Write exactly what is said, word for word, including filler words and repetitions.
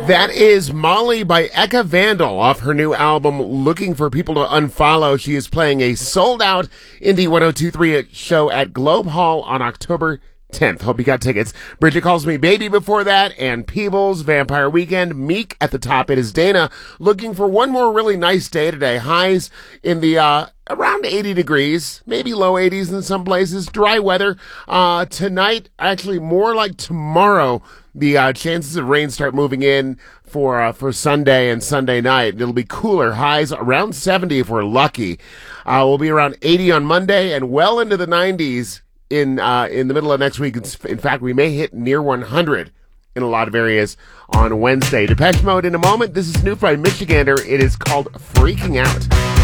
That is Molly by Eka Vandal off her new album, Looking for People to Unfollow. She is playing a sold-out Indie one oh two point three show at Globe Hall on October tenth. Hope you got tickets. Bridget Calls Me Baby before that, and Peebles, Vampire Weekend, Meek at the top. It is Dana looking for one more really nice day today. Highs in the uh around eighty degrees, maybe low eighties in some places. Dry weather. Uh tonight, actually more like tomorrow, the uh, chances of rain start moving in for uh, for Sunday and Sunday night. It'll be cooler. Highs around seventy if we're lucky. Uh, we'll be around eighty on Monday and well into the nineties in uh, in the middle of next week. In fact, we may hit near one hundred in a lot of areas on Wednesday. Depeche Mode in a moment. This is new from Michigander. It is called Freaking Out.